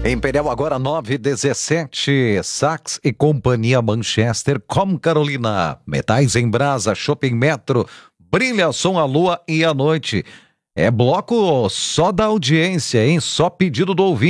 Imperial agora 9:17, Saks e Companhia Manchester, com Carolina, Metais em Brasa, Shopping Metro, Brilha Som a Lua e a Noite. É bloco só da audiência, hein? Só pedido do ouvinte.